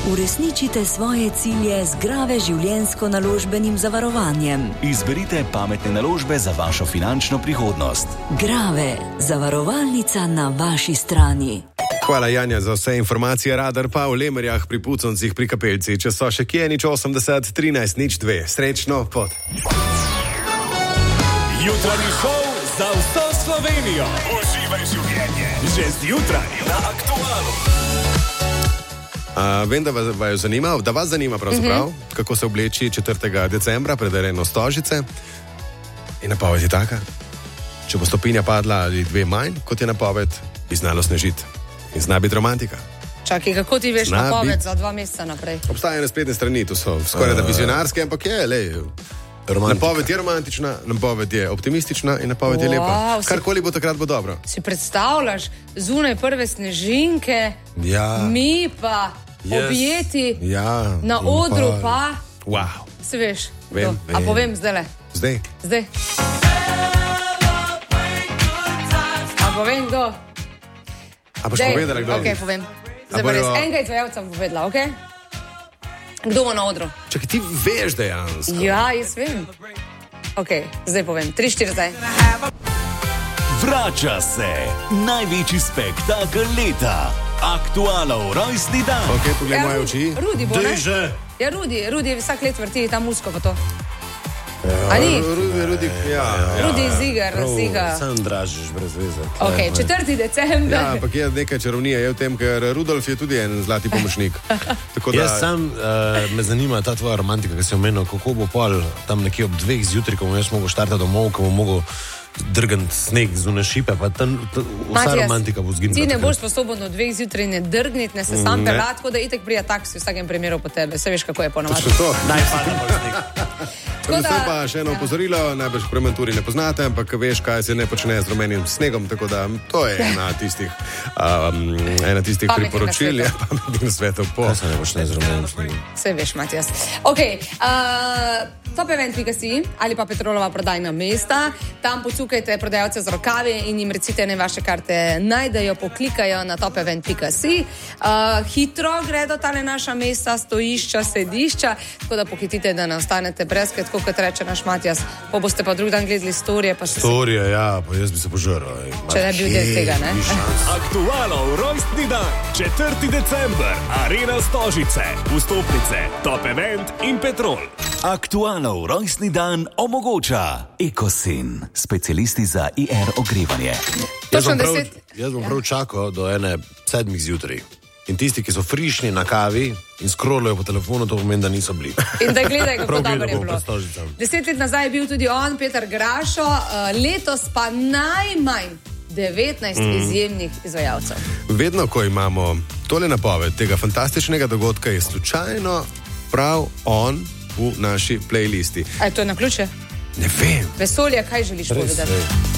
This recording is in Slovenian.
Uresničite svoje cilje z Grave življenjsko-naložbenim zavarovanjem. Izberite pametne naložbe za vašo finančno prihodnost. Grave, zavarovalnica na vaši strani. Hvala, Janja, za vse informacije. Radar pa v Lemerjah, pri Puconcih, pri Kapelci. Če so še kje, 80 13 02. Srečno pot. Jutranji šov za vso Slovenijo. Uživaj življenje. Že zjutraj na Aktualu. Vem, da vas zanima pravzaprav, kako se obleči 4. decembra pred areno Stožice. In napoved je taka. Če bo stopinja padla ali 2 manj, kot je napoved, bi znalo snežiti. In zna biti romantika. Čakaj, kako ti veš napoved za 2 meseca naprej? Obstajajo na spletne strani, to so skoraj da vizionarske, ampak je, napoved je romantična, napoved je optimistična in napoved je lepa. Karkoli bo takrat, bo dobro. Si predstavljaš, zunaj prve snežinke, mi pa objeti, na odru pa... Wow. Se veš, vem. A povem zdajle? Zdaj. A povem kdo? A boš povedala, kdo? Ok, povem. Zdaj pa res enega izvajalca bom povedala, ok? Kdo bo na odru? Čakaj, ti veš dejansko. Ja, jaz vem. Ok, zdaj povem. 3, 4, zdaj. Vrača se največji spektakel leta. Aktualov rojstni dan. Ok, poglej moje oči. Rudi bo, ne? Ja, Rudi vsak let vrti tam musko pa to. Ali? Rudi, Rudi zigar. Sam dražiš brez veze. Ok, 4. december. Ja, ampak je nekaj čarovnije je v tem, ker Rudolf je tudi en zlati pomočnik. Jaz sam me zanima ta tvoja romantika, ki si omenil, kako bo pol tam nekje ob 2 zjutraj, ko bom jaz mogel štartati domov, ko bom mogel drgant sneg zunaj šipe, pa vsa romantika bo zginila. Ti ne boš sposoben od 2 zjutraj ne drgniti, ne se sam pelat, tako da itek prija taksi v vsakem primeru po tebe. Se veš, kako je ponovadi. Točno to. Najpada bolj sneg. Predvsem pa še eno opozorilo, najbrž v Prementuri ne poznate, ampak veš, kaj se ne počne z rumenim snegom, tako da to je ena tistih priporočil, pametnih svetov po. Kaj se ne počne z rumenim snegom? Se veš, Matijas. Ok, topevent.si ali pa Petrolova prodajna mesta, tam pocukajte prodajalce z rokavi in jim recite, ne vaše karte najdejo, poklikajo na topevent.si. Hitro gredo tale naša mesta, stojišča, sedišča, tako da pohitite, da ne ostanete brez, kot reče naš Matijas, pa boste pa drug dan gledali storije. Storije, ja, pa jaz bi se požrl. Če ne bi del tega, ne? Aktualov rojstni dan, 4. december, arena Stožice, vstopnice, Top Event in Petrol. Aktualov rojstni dan omogoča Ekosin, specialisti za IR ogrevanje. Jaz bom prav čakal do 7 zjutraj. In tisti, ki so frišni na kavi in scrollajo po telefonu, to pomeni, da niso bili. In da gledaj, kako dobro je bilo. 10 let nazaj je bil tudi on, Peter Grašo, letos pa najmanj 19 izjemnih izvajalcev. Vedno, ko imamo tole napoved tega fantastičnega dogodka, je slučajno prav on v naši playlisti. A je to na ključe? Ne vem. Vesolje, kaj želiš povedati?